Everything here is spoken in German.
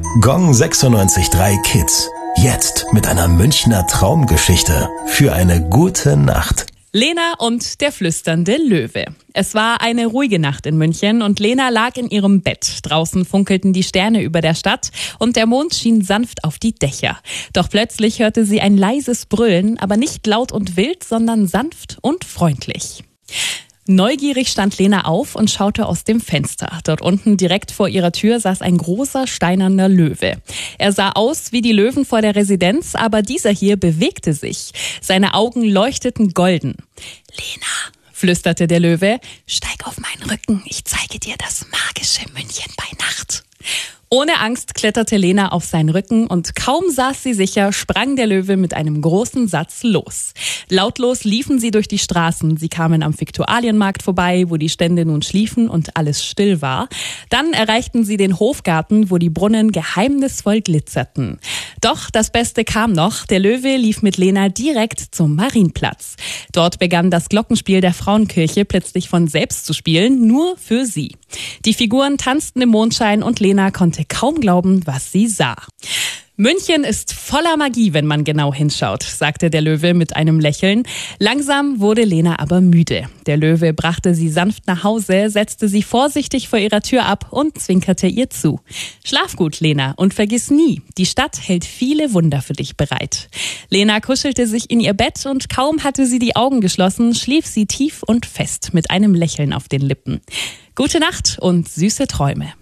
Gong 96.3 Kids. Jetzt mit einer Münchner Traumgeschichte für eine gute Nacht. Lena und der flüsternde Löwe. Es war eine ruhige Nacht in München und Lena lag in ihrem Bett. Draußen funkelten die Sterne über der Stadt und der Mond schien sanft auf die Dächer. Doch plötzlich hörte sie ein leises Brüllen, aber nicht laut und wild, sondern sanft und freundlich. Neugierig stand Lena auf und schaute aus dem Fenster. Dort unten direkt vor ihrer Tür saß ein großer steinerner Löwe. Er sah aus wie die Löwen vor der Residenz, aber dieser hier bewegte sich. Seine Augen leuchteten golden. »Lena«, flüsterte der Löwe, »steig auf meinen Rücken, ich zeige dir das magische München bei Nacht.« Ohne Angst kletterte Lena auf seinen Rücken und kaum saß sie sicher, sprang der Löwe mit einem großen Satz los. Lautlos liefen sie durch die Straßen. Sie kamen am Viktualienmarkt vorbei, wo die Stände nun schliefen und alles still war. Dann erreichten sie den Hofgarten, wo die Brunnen geheimnisvoll glitzerten. Doch das Beste kam noch. Der Löwe lief mit Lena direkt zum Marienplatz. Dort begann das Glockenspiel der Frauenkirche plötzlich von selbst zu spielen, nur für sie. Die Figuren tanzten im Mondschein und Lena konnte kaum glauben, was sie sah. München ist voller Magie, wenn man genau hinschaut, sagte der Löwe mit einem Lächeln. Langsam wurde Lena aber müde. Der Löwe brachte sie sanft nach Hause, setzte sie vorsichtig vor ihrer Tür ab und zwinkerte ihr zu. Schlaf gut, Lena, und vergiss nie, die Stadt hält viele Wunder für dich bereit. Lena kuschelte sich in ihr Bett und kaum hatte sie die Augen geschlossen, schlief sie tief und fest mit einem Lächeln auf den Lippen. Gute Nacht und süße Träume.